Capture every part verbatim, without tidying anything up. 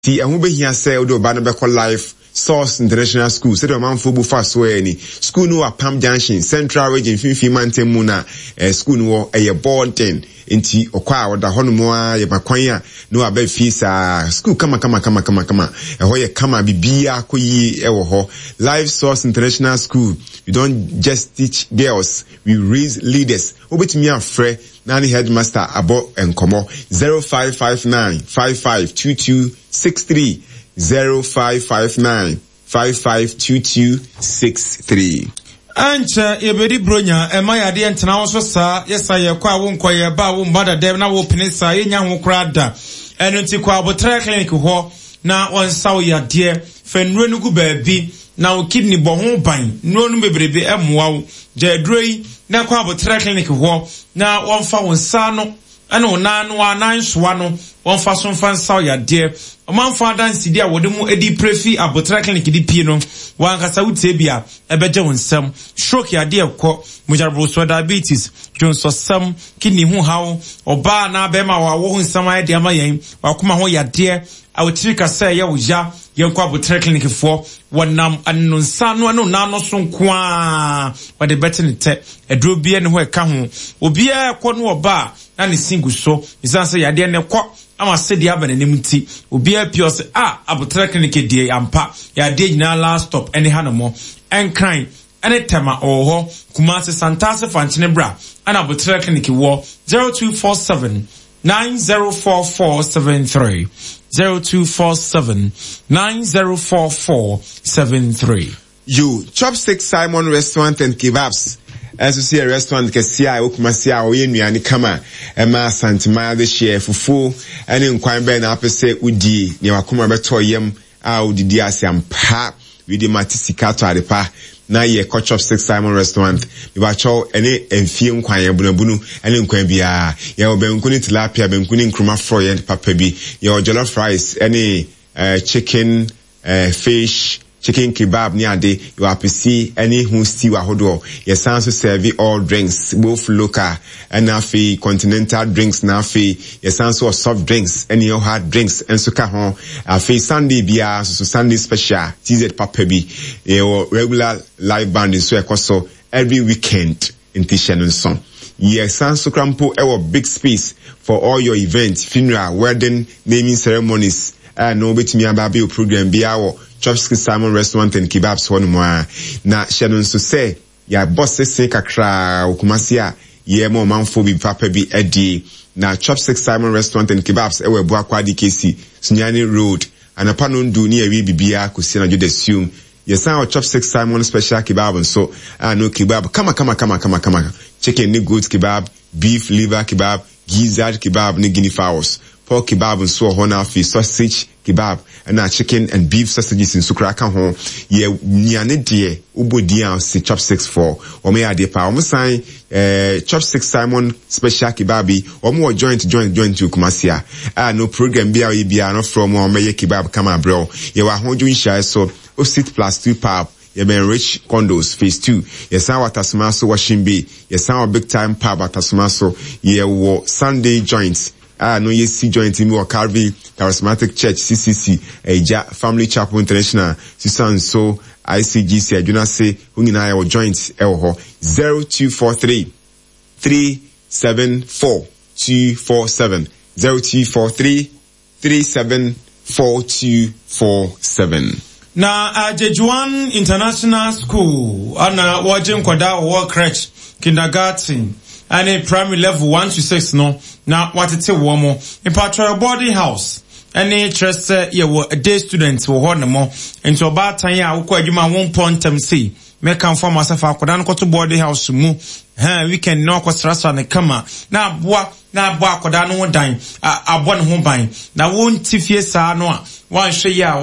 Ti ehun be hia say odo ba no be call life Source International School. Say the man for bufa so any school no Pam Junction Central Region Finfi Mountain Muna eh school no eh boarding inti okwa oda hono mo a ye makwan a no aba fisa school kama kama kama kama kama eh ho ye kama bibia koyi e wo ho. Life Source International School. We don't just teach girls, we raise leaders. Obetimi afre Nani headmaster abo enkomo zero five five nine five five two two six three zero five five nine five five two two six three. Ancha ebedi bronya ema ya de ntena wo so sa yesa ye kwa wo nkoye ba wo mbada dem na wo pinisa yenya ho krada enu nti kwa abotre clinic ho na on saw ya de fenro nu gu baabi na wo kidney bo ho ban no nu bebrebe emoa wo je adroi na kwa abotre clinic ho na won fa won sa no ana ona no anan soa no won fa so fa saw ya de omanfa dance dia wode mu edi prefi abotra clinic di pie no wan kasa wutie bia ebeje wonsam stroke ya de ekọ mujarbo so diabetes jonso sam kidney hu hawo oba na be ma wa wo nsam ay de ama yen wakoma ho ya de awtiri kasa ya wo ja yenkọ abotra clinic fo wonam annonsa no no na no so nko a wode betene te edro bia ne ho eka ho obi a ekọ no oba na ne singu so isanse ya de ne kọ ama se dia banenim nti obi a pio se ah abotra clinic die ampa ya de nyina last stop any hanamo en crime any tema oho Kumasi Santase Fanchine bra ana abotra clinic wo zero two four seven nine zero four four seven three zero two four seven nine zero four four seven three. You Chopstick Simon Restaurant and Kebabs. As you see a restaurant kesia okumasia oye nuane kama ema santima de share fufu ene nkwan be na apese udi ne wakoma beto yem a udidi asiampa we di matisika to adepa na ye Chopstick Simon Restaurant we ba chow ene enfie nkwan ye bunabunu ene nkwan bia ye obenkuni tilapia benkuni nkruma froy and papa bi ye jollof rice ene uh, chicken uh, fish chicken kebab ni ade you apisi any who stew ahodo yes so serve all drinks both local and afi continental drinks na afi yes so soft drinks any hard drinks and so ka ho afi Sunday bia so Sunday special T Z papa bi your regular live band so ekoso every weekend in Tishanon song yes so krampo e big space for all your events funeral wedding naming ceremonies and no betimi ababi program bia wo Chopstick Simon Restaurant and Kebabs one more. Na Shannon so say ya boss say kakra okumasia ye mo manfo bi papa bi edi na Chopstick Simon Restaurant and Kebabs ewe bo akwadi kesi Sunyani Road anapa no ndu ni ewi bibia kosi na jude assume yes our Chopstick Simon special kebab so ah no kebab kama kama kama kama kama chicken ni goat kebab beef liver kebab gizzard kebab ni guinea fowls pork kebab and so hona fi sausage kebab and a chicken and beef sausages in sukra kan ho ye nyane de ubodia si Chopsticks for o me ade pa o mo san eh Chopstick Simon special kebabi o mo joint joint joint to Kumasia ah no program bia we bia no from o me kebab kama bro ye wa ho jun sha so o sit plus two pub ye ben rich condos phase two ye san watasuma so washing bay ye san big time pub watasuma so ye wo Sunday joints ah no ye see joint me or Calvary Charismatic Church C C C Eja Family Chapel International sisan so I C G C aduna say unina ya joint e ho zero two four three three seven four two four seven zero two four three three seven four two four seven. Na Ajejuan International School ana wajen kwada wo crèche kindergarten and a primary level one to six no na watete wo mo in patrol boarding house and a trust ye wo a day student wo ho no mo into about tan ya wo adwuma one point them see me kan form myself akoda no to boarding house mu ha weekend no kwasrasa ne kama na aboa na aboa akoda no dan abo ne ho ban na won tifie saa no a wan hwe ya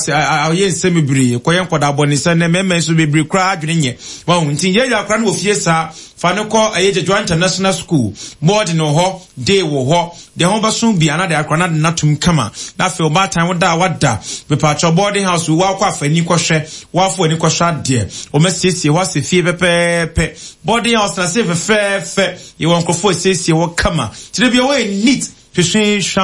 aye nsem koyen koda aboni se ne meme so bebiri kra adwene nye wan ntin ye ya kra no ofie saa fa ne ko Ajejuan International School board no ho day wo ho de ho baso bi ana de akra na natum kama na fe oba tan woda wada be patcho boarding house wo akwa afani kwohwe wo afo ani kwohwe de o mesiesie wo se fie pepepe boarding house na se fe fe ye won krofo siesie wo kama tire bi wo neat hwehwe sham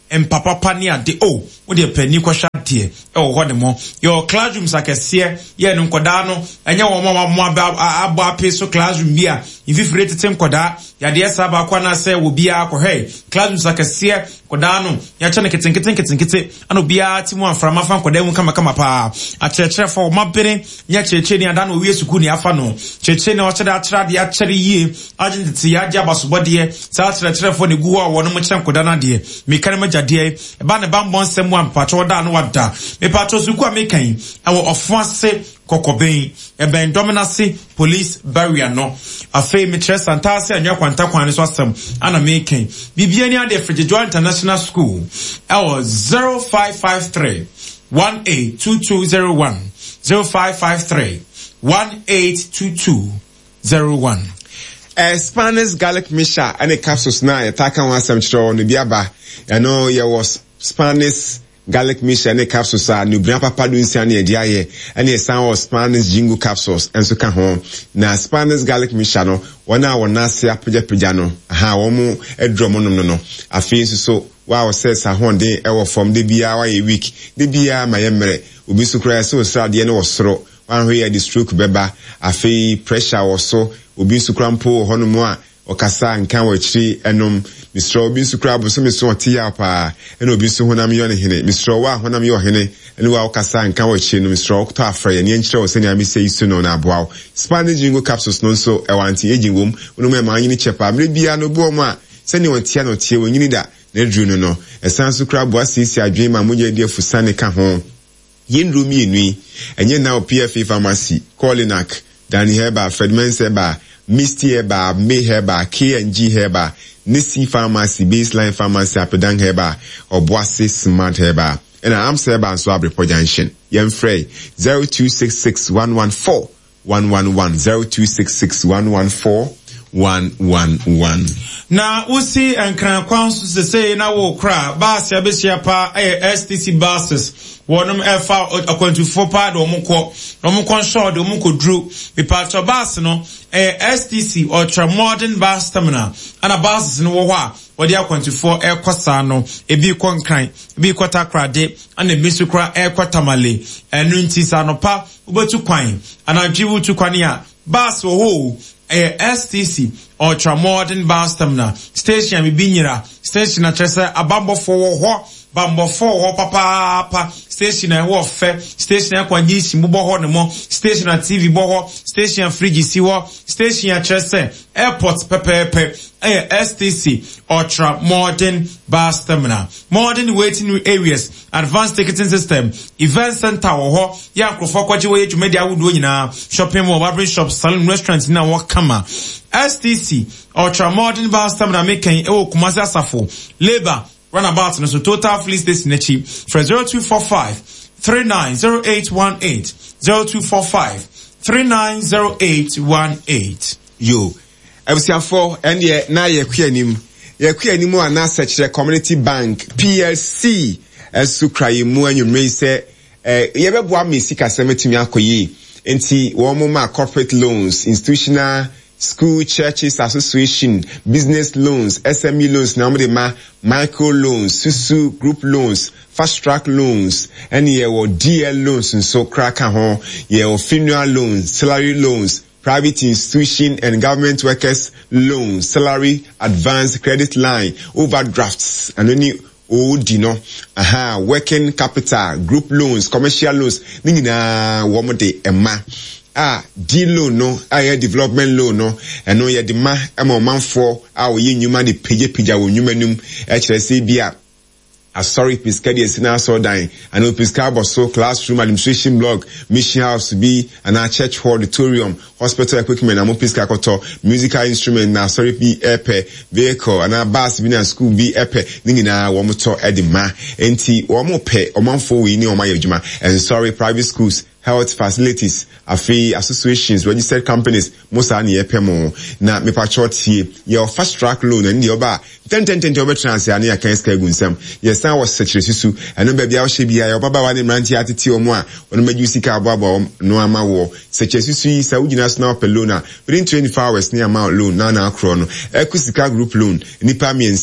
empapa ni ade oh wo de pani kwhwa de e wo ho de mo your classrooms akese ye no nkoda no enye wo mo mo abo apeso classroom bia ififire tete nkoda ya de esa ba kwa na se wo bia akọhwe classrooms akese nkoda no ya chane ketenkete ketenkete ano bia ti mu aframa fa nkoda mu kama kama pa akyerɛkyerɛ fo mabere nya kyerɛkyerɛ ni ada no wie suku ni afa no kyerɛkyerɛ ni ɔkyerɛ akyerɛ de akyerɛ yie agentity ya gya basobɔde sa akyerɛkyerɛ fo ne gu ho a wɔno mo kyerɛ nkoda na de meka ne magyadeɛ e ba ne ba mbɔ nsɛm a mpatwɔ da no wada me patro suku a mekan awo ofo ase kokoben e ben dominasi police barrier no afei me kyerɛ santase anwa kwanta kwan so asɛm ana mekan bibia ni ade Frigijoa International School awo zero five five three one eight two two zero one zero five five three one eight two two zero one. Uh, Spanish garlic mixture and a capsules na yataka wa asɛm kyerɛ no biaba you know there was Spanish garlic mixture and a capsules a nubria papa do nsia na yɛde ayɛ ɛne ɛsan wɔ Spanish jingo capsules ɛnso ka ho na Spanish garlic mixture no wɔn a wɔn ase apagya no ha wɔn mo aduro mo nom no no afei nso so wow says a honde ɛwɔ fam de bia wa yɛ week de bia ma yɛ mmerɛ obi so kura so sradeɛ no wɔ soro wan hwɛ yɛ de stroke bɛba afei pressure wɔ so obi nso kura mpo hɔ no mu a ɔkasa nka wɔ akyiri ɛnom Mister Obi nso kura boso mi so ɔte ya pa ɛna obi nso honam yɛ ne hene Mister Wa honam yɛ ɔhene ɛne wa ɔkasa nka wɔ akyiri no Mister Ɔkɔtɔ afrɛ yɛ ne nkyerɛ wɔ sɛ nea mi sɛ isu no na aboa Spanish jingo capsules no nso ɛwɔ anti egi wom wɔn mu ɛma anyini kyɛ pa mmere bia no bu ɔmo a sɛ ne wɔn tia no tie wɔn nyini da na duru no no ɛsan so kura boa sisi adwene ma mo yɛ de afusa ne ka ho yɛnduro mienu yi ɛnyɛ na o P F A pharmacy Colinac Danny Herba Fredman Herba Misty Herba May Herba K and G Herba Nisi Pharmacy Baseline Pharmacy Apedang Herba Obuasi Smart Herba and I'm Herba and so Abripo Junction Yen Frey zero two six six one one four one one one zero two six six one one four one one one. Na usi enkran kwansu se say na wo kra bus ya besia pa S T C buses wonum efa akwantufo pa do mo kɔ do mo kon show do mo kodru be part of bus no eh S T C ultra modern bus terminal ana buses no wo hɔ a wodi akwantufo ekosa no ebi konkran ebi kotakrade ana ebi sukra ekotamale enu nti sa no pa ubetu kwan ana jiwu tu kwan ya bus wo ho eh S T C ultra modern bus terminal station bi binyira station na kyerɛ abambɔfo wɔ hɔ bambɔfo wɔ papa pa station na wɔ fɛ station na kwanye si mbɔ hɔ ne mo station na T V bɔ hɔ station fridge si hɔ station ya kyerɛ airport pɛpɛɛpɛ eh S T C ultra modern bus terminal modern waiting areas advanced ticketing system event center wɔ hɔ ya nkrofo kwagye wɔ yɛ dwumadi awodo nyinaa shopping mall barbering shop salon restaurant na wɔ kama S T C ultra modern bus terminal making ewo Kumasi Asafo labor runabout no so total fleet station achi for zero two four five three nine zero eight one eight zero two four five three nine zero eight one eight. Yo ebusiafo ende na ye kwanim ye kwanim a na sekyere community bank P L C esu kraye mu anwumre se eh ye beboa me sika semetimi akoyi enti wo mo ma corporate loans institutional school, churches, association, business loans, S M E loans, now ma micro loans, susu group loans, fast track loans, and ye or D L loans and so crack home, ye or funeral loans, salary loans, private institution and government workers loans, salary advance credit line, overdrafts, and only old, you know, aha, working capital, group loans, commercial loans, nina womode ema. Ah, D loan no, ah yeah, development loan no, and no yeah the ma, I'm a man for our yin human the pija pija when humanum, H S A B A. Ah, sorry, Piscadi is now so dying. I know Piscabo so classroom administration blog, mission house to be, and our church hall, auditorium, hospital equipment, and Piscacoto, musical instrument, now sorry, be epe, vehicle, and our bus, be school, be epe, ningina, one more talk at the ma, and T, one more pay, or man for we know my juma, and sorry, private schools, health facilities, afi associations, registered companies, most are near pemo. Na me patchot here, your fast track loan and your bar. Ten ten ten to over transfer near Kanska Gunsam. Yes, I was such a sisu, and no baby, I should be a baba one in Ranti attitude or more. When me use Sika Baba, no ama war. Such a sisu, Saudina Snow Pelona, within twenty-four hours near Mount Loan, Nana Chrono, Ekusika Group Loan, Nipa me and Sa.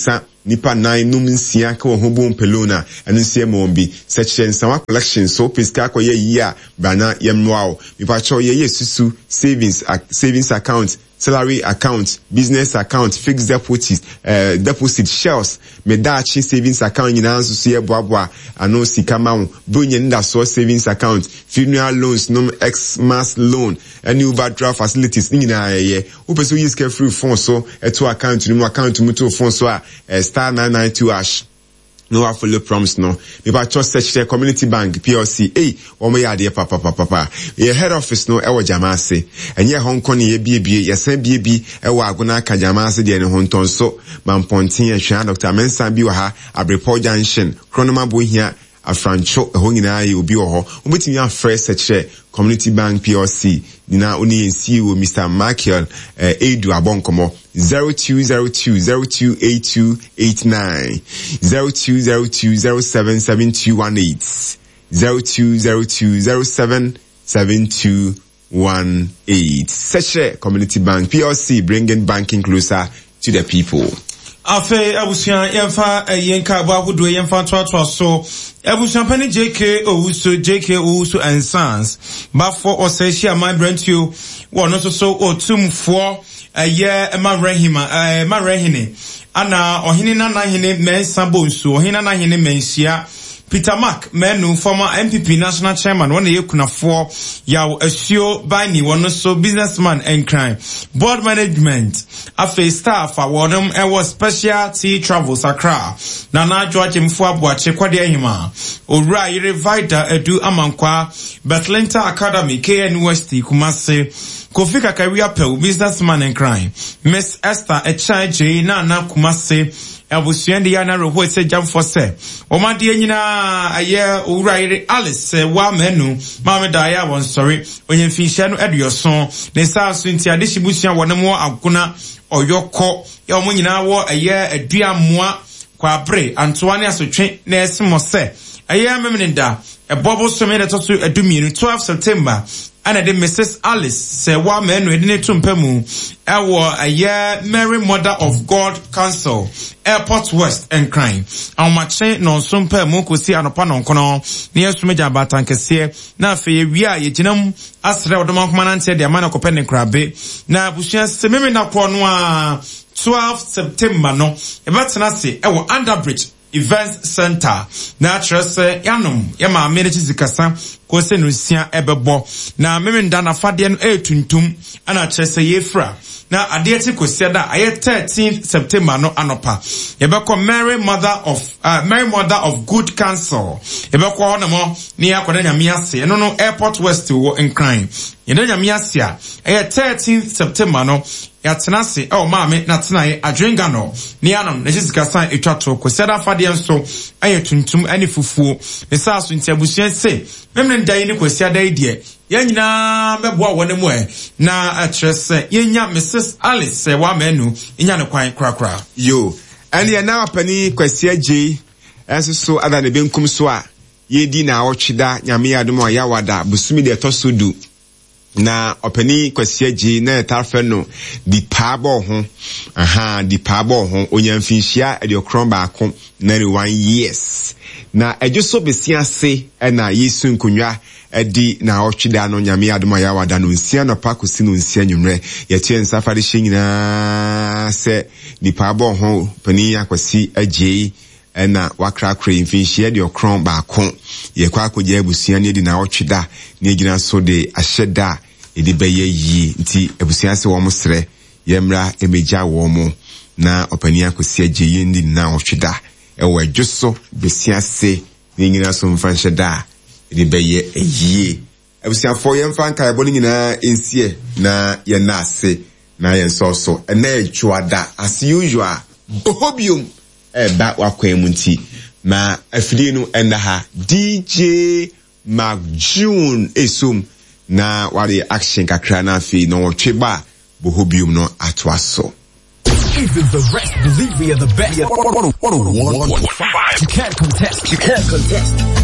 nipa nine num nsia ka wo ho bom pelona eno nsia mo bi section sawa collection so piska ko ye yi a bana yemnoa mi pa cho ye ye susu savings uh, savings account, salary account, business account, fixed deposits, uh, deposit shells, medachi savings account nyina nso so ye boaboa ano sika ma wo bonye nda so savings account, funeral loans, no ex-mass loan, any overdraft facilities nyina ye wo person use carefree phone so eto account ni mo account mu to phone so a uh, star nine nine two hash no I follow promise no me ba trust search community bank P L C eh o mo ya de papa papa papa ye head office no e wo Jamase enye Hong Kong ye biebie ye san biebi e wo agona ka Jamase de ne honton so mampontin e hwa Doctor Mensa bi wa ha Abreport Junction Kronoma bo hia afrancho e ho nyina ye obi wo ho obetimi afre search community bank P L C dina oni C E O Mister Michael uh, Edu Abonkomo zero two zero two zero two eight two eight nine zero two zero two zero seven seven two one eight zero two zero two zero seven seven two one eight. Seche Community Bank P L C, bringing banking closer to the people. Afe abusian yemfa yenka ba hudu yemfa twatwa so abusian pani J K Owusu J K Owusu and Sons ba for oseshia my brand you wono so so otumfo eye ma rehima eh ma rehine ana ohine na na hine mensa bonsu ohine na hine mensia Peter Mark menu former M P P national chairman one ye kunafo yaw asio bani one so businessman and crime board management afa staff awodum e was special tea travels Accra na na George mfo aboache kwade ahima owura yire vida edu amankwa Bethlehem Academy K N University Kumase Kofi Career Pel businessman and crime Miss Esther Echaje na na Kumase Abusiende yana roho se jam for se omade nyina aye owuraire Alice wa menu mame daya won sorry onye mfinhia no eduoson ne sa so nti ade shibusia wonam agona oyoko ya omo nyina wo aye aduamoa kwa bre Antoine asotwe na esimo se aye memneda e bobo so me to so aduminu twelve September ana de Missus Alice se wa menu edine tumpamu ewo aye Mary Mother of God Council Airport West and Crime awmache no sumpa mu kosi anopa no nkono ne yesumeja batankese na afi wi a yeginam asre odoma komanante de amana kopene krabe na busua sememe na kro no a twelve September no e betena se ewo Underbridge Event Center na trese yanom yama amenechi zikasa ko se no sia ebebo na memenda na fade no etuntum ana trese yefra na ade ti ko sia da aye thirteenth September no anopa yebeko Mary Mother of uh, Mary Mother of Good Counsel yebeko ona mo ni akoda nyame ase no no Airport West wo in crime yenda nyame ase a aye thirteenth September no ya tenase e o maame na tenae adwenga no ni anom na jisika san etwato ko seda fade nso aye tuntum ani fufuo ne sa so ntiabusuan se memne ndai ni ko sia dai de yanyina meboa wonemu e na atrese yenya Missus Alice wa menu nya ne kwan krakra yo and ya na apani kwasia je enso so ada ne benkum so a yedi na awchida nyame adom a yawada busumi de tosudu na opani kwasia je na tarfe no di pabo ho aha di pabo ho onyamfinhia e de okron ba ko ninety-one years na ejoso besia se na yesu nkonwa edi na ochida no nyame adoma ya wada no nsia no pakosi no nsia nwumre ye tie nsafade hye nyina se di pabo ho pani akwasi agye na wakra kra mfinhia de okron ba ko ye kwa akogya abusia ne di na ochida ne gina so de ahyeda edi beye yi nti abusia se wo mosre yemra emeja wo mo na opani akwasi agye yi ndi na ochida ewo adwoso besia se ne nyina so mfanhyeda edi beye eyie abusia fo yemfa nka ebo nyina ensie na ye na ase na ye so so na etwada as usual ohobium e ba wakwan mu nti na afidie no enda ha D J Mac June esum na wari action kakra na afi no tweba bohobium no atwaso. Even the rest delivery of the best. one oh one point five. You can't contest. You can't contest.